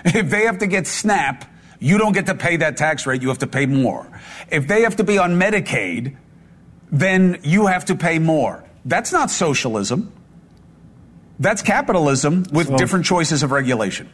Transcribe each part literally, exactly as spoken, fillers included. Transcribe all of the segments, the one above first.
If they have to get SNAP, you don't get to pay that tax rate. You have to pay more. If they have to be on Medicaid, then you have to pay more. That's not socialism. That's capitalism with so, different choices of regulation.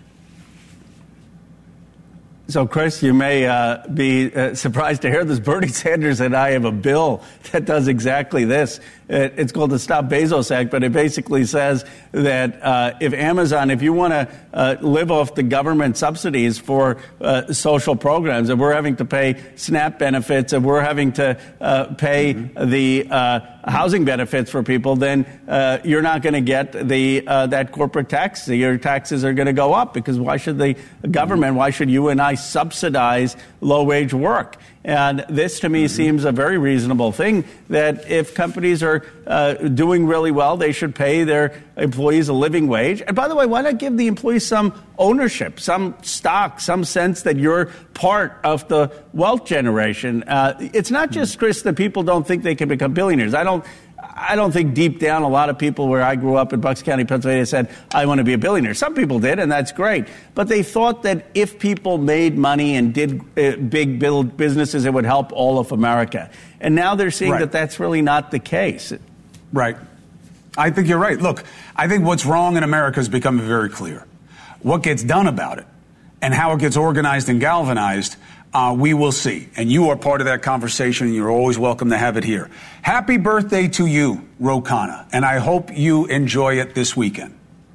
So, Chris, you may uh, be uh, surprised to hear this. Bernie Sanders and I have a bill that does exactly this. It, it's called the Stop Bezos Act, but it basically says that uh, if Amazon, if you want to uh, live off the government subsidies for uh, social programs, if we're having to pay SNAP benefits, if we're having to uh, pay mm-hmm. the uh, housing benefits for people, then uh, you're not going to get the uh, that corporate tax. Your taxes are going to go up, because why should the government, why should you and I subsidize low-wage work? And this, to me, mm-hmm. seems a very reasonable thing, that if companies are uh, doing really well, they should pay their employees a living wage. And by the way, why not give the employees some ownership, some stock, some sense that you're part of the wealth generation? Uh, it's not just, Chris, that people don't think they can become billionaires. I don't I don't think deep down a lot of people where I grew up in Bucks County, Pennsylvania, said, I want to be a billionaire. Some people did, and that's great. But they thought that if people made money and did uh, big build businesses, it would help all of America. And now they're seeing right. that that's really not the case. Right. I think you're right. Look, I think what's wrong in America is becoming very clear. What gets done about it and how it gets organized and galvanized, Uh, we will see. And you are part of that conversation, and you're always welcome to have it here. Happy birthday to you, Ro Khanna, and I hope you enjoy it this weekend.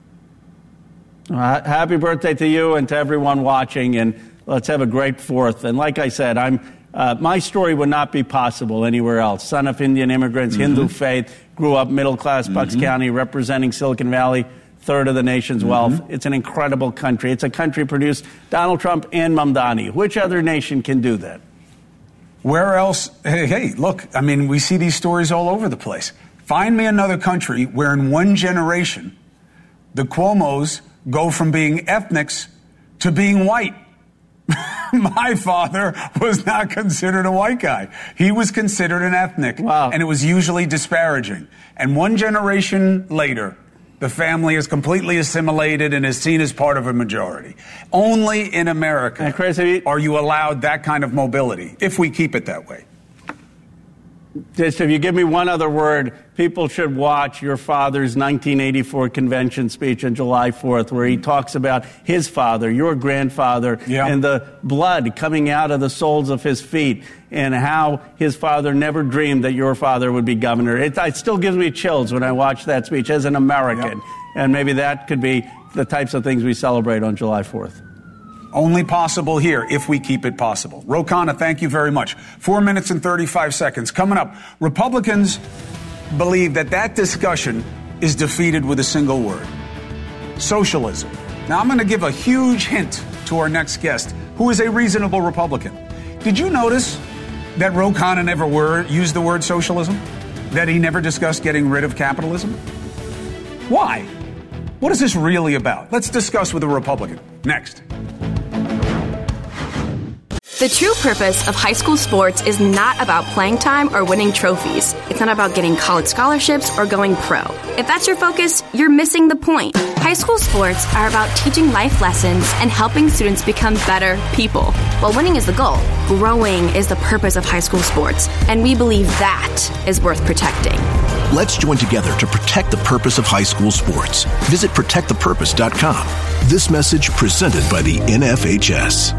Uh, happy birthday to you and to everyone watching, and let's have a great fourth. And like I said, I'm uh, my story would not be possible anywhere else. Son of Indian immigrants, mm-hmm. Hindu faith, grew up middle-class mm-hmm. Bucks County, representing Silicon Valley, third of the nation's wealth. Mm-hmm. It's an incredible country. It's a country produced Donald Trump and Mamdani. Which other nation can do that? Where else? Hey, hey, look, I mean, we see these stories all over the place. Find me another country where in one generation, the Cuomos go from being ethnics to being white. My father was not considered a white guy. He was considered an ethnic. Wow. And it was usually disparaging. And one generation later, the family is completely assimilated and is seen as part of a majority. Only in America and Chris, you, are you allowed that kind of mobility, if we keep it that way. Just if you give me one other word, people should watch your father's nineteen eighty-four convention speech on July fourth, where he talks about his father, your grandfather, yeah. and the blood coming out of the soles of his feet, and how his father never dreamed that your father would be governor. It, it still gives me chills when I watch that speech as an American. Yep. And maybe that could be the types of things we celebrate on July fourth. Only possible here if we keep it possible. Ro Khanna, thank you very much. Four minutes and thirty-five seconds. Coming up, Republicans believe that that discussion is defeated with a single word: socialism. Now, I'm going to give a huge hint to our next guest, who is a reasonable Republican. Did you notice that Ro Khanna never word, used the word socialism? That he never discussed getting rid of capitalism? Why? What is this really about? Let's discuss with a Republican. Next. The true purpose of high school sports is not about playing time or winning trophies. It's not about getting college scholarships or going pro. If that's your focus, you're missing the point. High school sports are about teaching life lessons and helping students become better people. While winning is the goal, growing is the purpose of high school sports, and we believe that is worth protecting. Let's join together to protect the purpose of high school sports. Visit protect the purpose dot com. This message presented by the N F H S.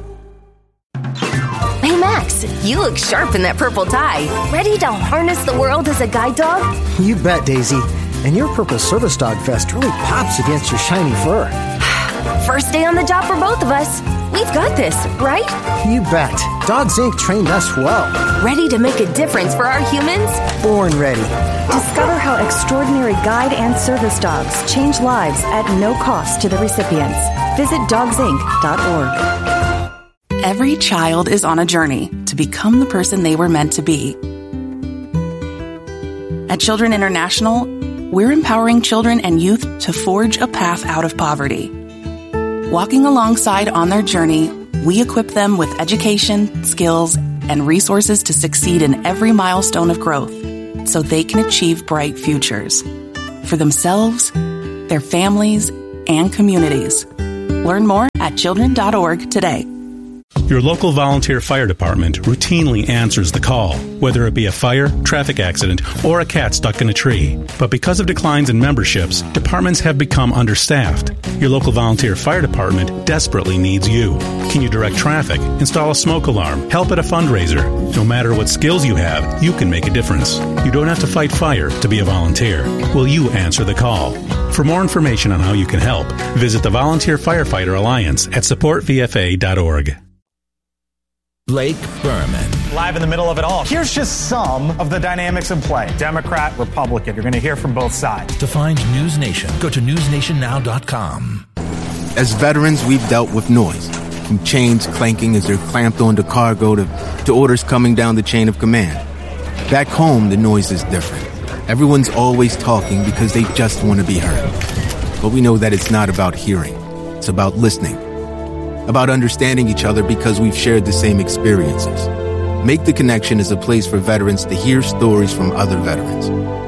Hey, Max, you look sharp in that purple tie. Ready to harness the world as a guide dog? You bet, Daisy. And your purple service dog vest really pops against your shiny fur. First day on the job for both of us. We've got this, right? You bet. Dogs Incorporated trained us well. Ready to make a difference for our humans? Born ready. Discover how extraordinary guide and service dogs change lives at no cost to the recipients. Visit dogs inc dot org. Every child is on a journey to become the person they were meant to be. At Children International, we're empowering children and youth to forge a path out of poverty. Walking alongside on their journey, we equip them with education, skills, and resources to succeed in every milestone of growth so they can achieve bright futures for themselves, their families, and communities. Learn more at children dot org today. Your local volunteer fire department routinely answers the call, whether it be a fire, traffic accident, or a cat stuck in a tree. But because of declines in memberships, departments have become understaffed. Your local volunteer fire department desperately needs you. Can you direct traffic, install a smoke alarm, help at a fundraiser? No matter what skills you have, you can make a difference. You don't have to fight fire to be a volunteer. Will you answer the call? For more information on how you can help, visit the Volunteer Firefighter Alliance at support v f a dot org. Blake Berman. Live in the middle of it all. Here's just some of the dynamics in play. Democrat, Republican. You're going to hear from both sides. To find News Nation, go to news nation now dot com. As veterans, we've dealt with noise. From chains clanking as they're clamped onto cargo to, to orders coming down the chain of command. Back home, the noise is different. Everyone's always talking because they just want to be heard. But we know that it's not about hearing. It's about listening. About understanding each other because we've shared the same experiences. Make the Connection is a place for veterans to hear stories from other veterans.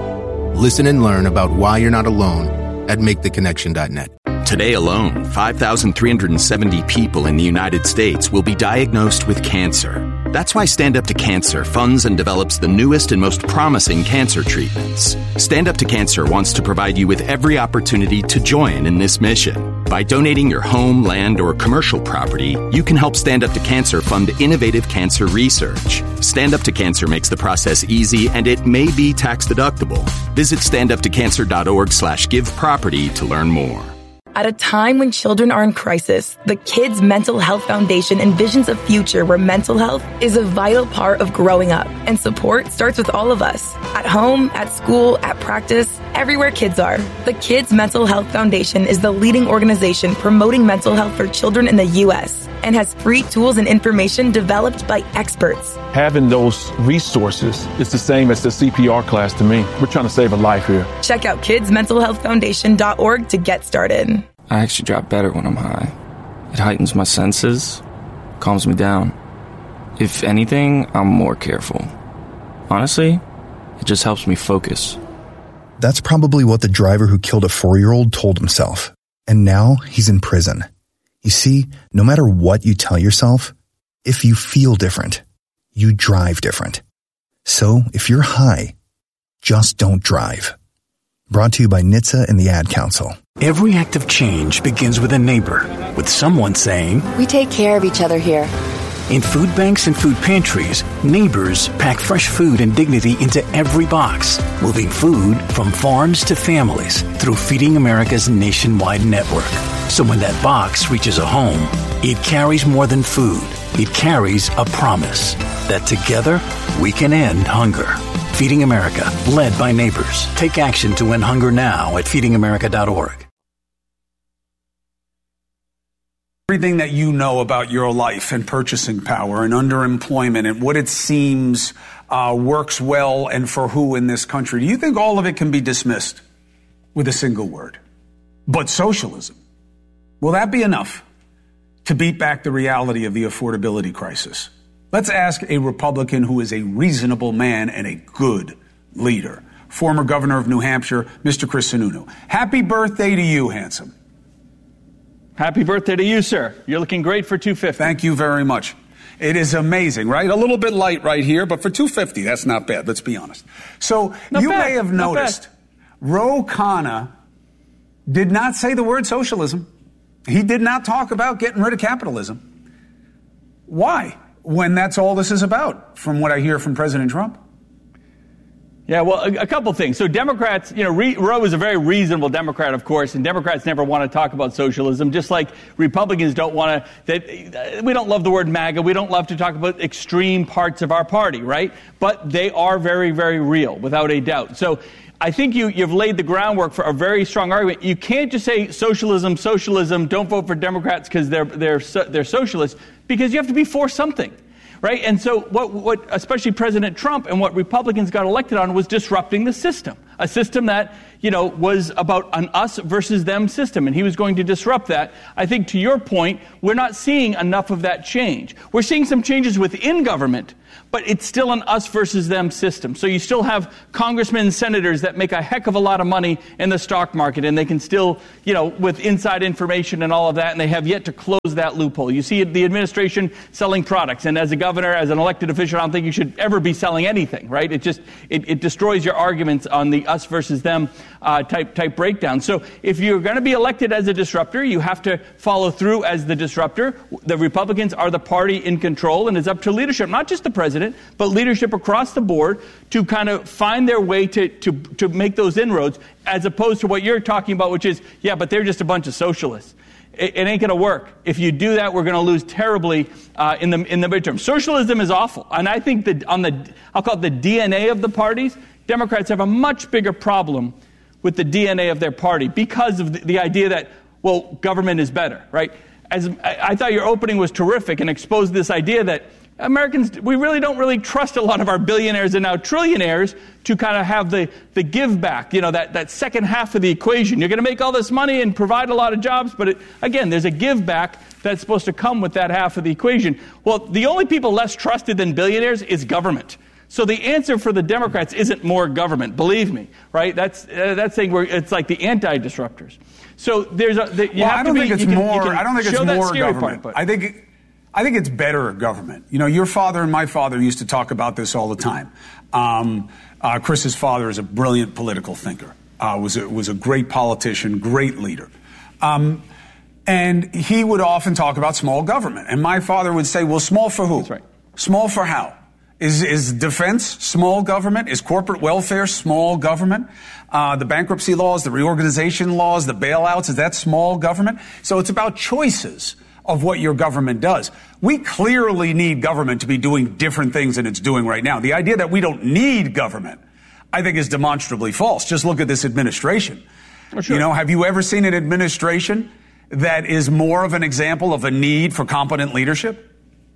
Listen and learn about why you're not alone at make the connection dot net. Today alone, five thousand three hundred seventy people in the United States will be diagnosed with cancer. That's why Stand Up to Cancer funds and develops the newest and most promising cancer treatments. Stand Up to Cancer wants to provide you with every opportunity to join in this mission. By donating your home, land, or commercial property, you can help Stand Up to Cancer fund innovative cancer research. Stand Up to Cancer makes the process easy, and it may be tax deductible. Visit stand up to cancer dot org slash give property to learn more. At a time when children are in crisis, the Kids Mental Health Foundation envisions a future where mental health is a vital part of growing up, and support starts with all of us. At home, at school, at practice, everywhere kids are. The Kids Mental Health Foundation is the leading organization promoting mental health for children in the U S and has free tools and information developed by experts. Having those resources is the same as the C P R class to me. We're trying to save a life here. Check out kids mental health foundation dot org to get started. I actually drop better when I'm high. It heightens my senses, calms me down. If anything, I'm more careful. Honestly, it just helps me focus. That's probably what the driver who killed a four-year-old told himself. And now he's in prison. You see, no matter what you tell yourself, if you feel different, you drive different. So if you're high, just don't drive. Brought to you by N H T S A and the Ad Council. Every act of change begins with a neighbor, with someone saying, "We take care of each other here." In food banks and food pantries, neighbors pack fresh food and dignity into every box, moving food from farms to families through Feeding America's nationwide network. So when that box reaches a home, it carries more than food. It carries a promise that together we can end hunger. Feeding America, led by neighbors. Take action to end hunger now at feeding america dot org. Everything that you know about your life and purchasing power and underemployment and what it seems uh, works well and for who in this country, do you think all of it can be dismissed with a single word? But socialism, will that be enough to beat back the reality of the affordability crisis? Let's ask a Republican who is a reasonable man and a good leader, former governor of New Hampshire, Mister Chris Sununu. Happy birthday to you, handsome. Happy birthday to you, sir. You're looking great for two fifty. Thank you very much. It is amazing, right? A little bit light right here, but for two fifty, that's not bad. Let's be honest. So not you bad. may have Not noticed Ro Khanna did not say the word socialism. He did not talk about getting rid of capitalism. Why? When that's all this is about, from what I hear from President Trump. Yeah, well, a, a couple things. So Democrats, you know, Re, Roe is a very reasonable Democrat, of course, and Democrats never want to talk about socialism, just like Republicans don't want to, that we don't love the word MAGA. We don't love to talk about extreme parts of our party, right? But they are very, very real, without a doubt. So I think you, you've laid the groundwork for a very strong argument. You can't just say socialism, socialism, don't vote for Democrats because they're, they're, they're socialists, because you have to be for something. Right? And so what, what especially President Trump and what Republicans got elected on was disrupting the system. a system that, you know, was about an us versus them system, and he was going to disrupt that. I think to your point, we're not seeing enough of that change. We're seeing some changes within government, but it's still an us versus them system. So you still have congressmen and senators that make a heck of a lot of money in the stock market, and they can still, you know, with inside information and all of that, and they have yet to close that loophole. You see the administration selling products, and as a governor, as an elected official, I don't think you should ever be selling anything, right? It just, it, it destroys your arguments on the us versus them uh, type, type breakdown. So if you're going to be elected as a disruptor, you have to follow through as the disruptor. The Republicans are the party in control, and it's up to leadership, not just the president, but leadership across the board to kind of find their way to, to, to make those inroads, as opposed to what you're talking about, which is, yeah, but they're just a bunch of socialists. It, it ain't going to work. If you do that, we're going to lose terribly uh, in the in the midterm. Socialism is awful, and I think that on the, I'll call it the D N A of the parties, Democrats have a much bigger problem with the D N A of their party because of the, the idea that, well, government is better, right? As I, I thought your opening was terrific and exposed this idea that Americans, we really don't really trust a lot of our billionaires and now trillionaires to kind of have the, the give back, you know, that, that second half of the equation. You're going to make all this money and provide a lot of jobs, but it, again, there's a give back that's supposed to come with that half of the equation. Well, the only people less trusted than billionaires is government. So the answer for the Democrats isn't more government, believe me, right? That's uh, that's saying we're, it's like the anti-disruptors. So there's a, the, you well, have I don't to think be, it's you can, more. you can I don't think it's more government. Part, I think. It, I think it's better government. You know, your father and my father used to talk about this all the time. Um, uh, Chris's father is a brilliant political thinker. Uh, was a, was a great politician, great leader. Um, and he would often talk about small government. And my father would say, well, small for who? That's right. Small for how? Is, is defense small government? Is corporate welfare small government? Uh, the bankruptcy laws, the reorganization laws, the bailouts, is that small government? So it's about choices of what your government does. We clearly need government to be doing different things than it's doing right now. The idea that we don't need government, I think, is demonstrably false. Just look at this administration. Oh, sure. You know, have you ever seen an administration that is more of an example of a need for competent leadership?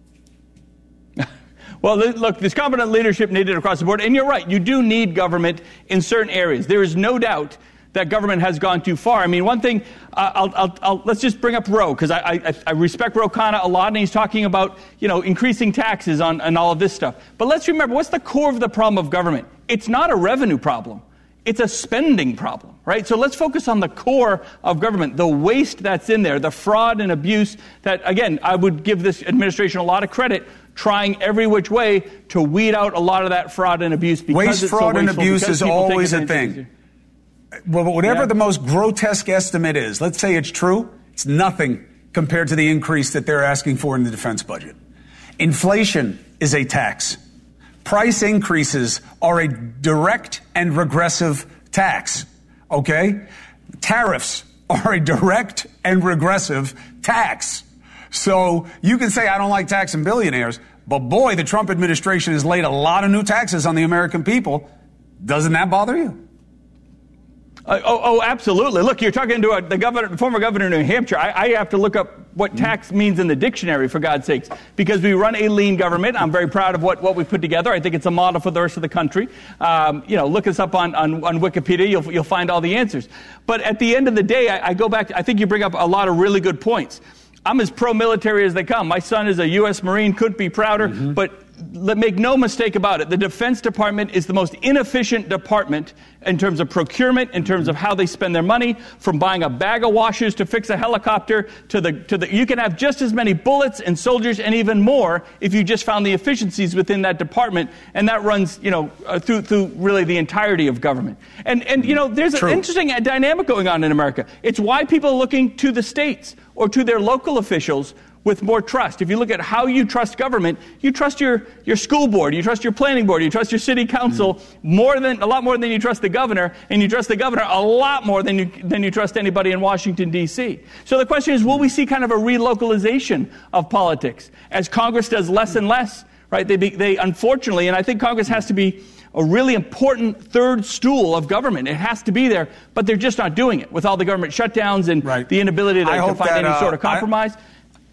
Well, look, there's competent leadership needed across the board. And you're right, you do need government in certain areas. There is no doubt that government has gone too far. I mean, one thing, uh, I'll, I'll, I'll, let's just bring up Ro, because I, I, I respect Ro Khanna a lot, and he's talking about, you know, increasing taxes on and all of this stuff. But let's remember, what's the core of the problem of government? It's not a revenue problem. It's a spending problem, right? So let's focus on the core of government, the waste that's in there, the fraud and abuse that, again, I would give this administration a lot of credit, trying every which way to weed out a lot of that fraud and abuse. Because waste, it's fraud, so and abuse is always a thing. Well, whatever yeah. the most grotesque estimate is, let's say it's true, it's nothing compared to the increase that they're asking for in the defense budget. Inflation is a tax. Price increases are a direct and regressive tax, okay? Tariffs are a direct and regressive tax. So you can say, I don't like taxing billionaires, but boy, the Trump administration has laid a lot of new taxes on the American people. Doesn't that bother you? Uh, oh, oh, absolutely. Look, you're talking to a, the governor, former governor of New Hampshire. I, I have to look up what tax means in the dictionary, for God's sakes, because we run a lean government. I'm very proud of what, what we've put together. I think it's a model for the rest of the country. Um, you know, look us up on, on, on Wikipedia. You'll, you'll find all the answers. But at the end of the day, I, I go back to, I think you bring up a lot of really good points. I'm as pro-military as they come. My son is a U S Marine, couldn't be prouder, mm-hmm. but let make no mistake about it. The Defense Department is the most inefficient department in terms of procurement, in terms of how they spend their money, from buying a bag of washers to fix a helicopter to the, to the, you can have just as many bullets and soldiers and even more if you just found the efficiencies within that department. And that runs, you know, uh, through, through really the entirety of government. And, and, you know, there's True. an interesting dynamic going on in America. It's why people are looking to the states or to their local officials with more trust. If you look at how you trust government, you trust your, your school board, you trust your planning board, you trust your city council mm-hmm. more than a lot more than you trust the governor, and you trust the governor a lot more than you than you trust anybody in Washington, D C. So the question is, will we see kind of a relocalization of politics as Congress does less and less? Right? They be, they unfortunately, and I think Congress has to be a really important third stool of government. It has to be there, but they're just not doing it with all the government shutdowns and right. the inability to, to find that, any uh, sort of compromise. I,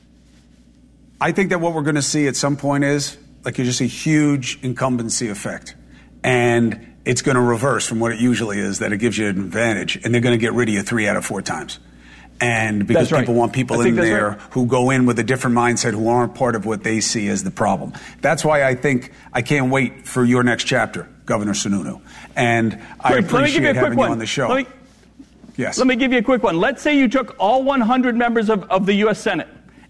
I think that what we're going to see at some point is like you just a huge incumbency effect. And it's going to reverse from what it usually is, that it gives you an advantage, and they're going to get rid of you three out of four times. And because right. people want people in there right. who go in with a different mindset, who aren't part of what they see as the problem. That's why I think I can't wait for your next chapter, Governor Sununu. And quick, I appreciate you having one. you on the show. Let me, yes. Let me give you a quick one. Let's say you took all one hundred members of, of the U S Senate